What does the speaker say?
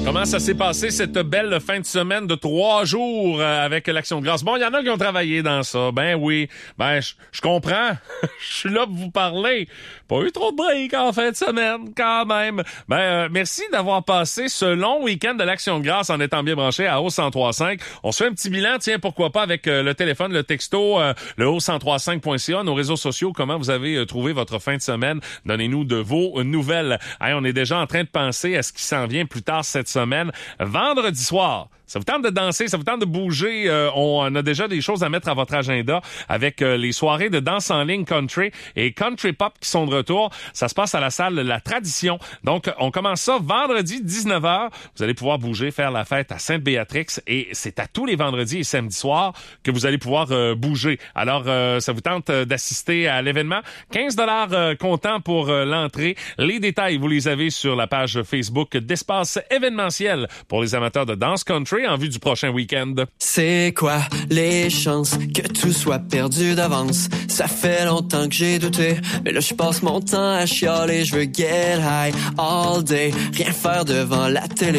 Comment ça s'est passé cette belle fin de semaine de 3 jours avec l'Action de grâce? Bon, il y en a qui ont travaillé dans ça. Ben oui. Ben, je comprends. Je suis là pour vous parler. Pas eu trop de break en fin de semaine, quand même. Ben, merci d'avoir passé ce long week-end de l'Action de grâce en étant bien branché à O1035. On se fait un petit bilan, tiens, pourquoi pas, avec le téléphone, le texto, le O1035.ca, nos réseaux sociaux. Comment vous avez trouvé votre fin de semaine? Donnez-nous de vos nouvelles. Hey, on est déjà en train de penser à ce qui s'en vient plus tard cette semaine. Vendredi soir. Ça vous tente de danser, ça vous tente de bouger, on a déjà des choses à mettre à votre agenda avec les soirées de danse en ligne country et country pop qui sont de retour. Ça se passe à la salle La Tradition. Donc, on commence ça vendredi 19h. Vous allez pouvoir bouger, faire la fête à Sainte-Béatrix et c'est à tous les vendredis et samedis soirs que vous allez pouvoir bouger. Alors, ça vous tente d'assister à l'événement? 15$ comptant pour l'entrée. Les détails, vous les avez sur la page Facebook d'Espace événementiel pour les amateurs de danse country en vue du prochain week-end. C'est quoi les chances que tout soit perdu d'avance? Ça fait longtemps que j'ai douté, mais là je passe mon temps à chialer. Je veux get high all day, rien faire devant la télé.